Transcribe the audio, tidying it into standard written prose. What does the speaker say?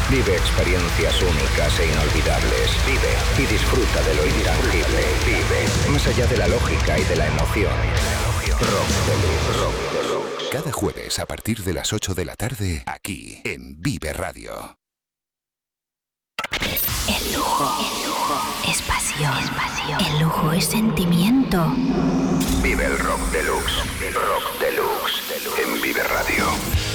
Vive experiencias únicas e inolvidables. Vive y disfruta de lo intangible. Vive más allá de la lógica y de la emoción. Rock Deluxe. Cada jueves a partir de las 8 de la tarde, aquí en Vive Radio. El lujo es pasión. El lujo es sentimiento. Vive el Rock Deluxe. Rock Deluxe en Vive Radio.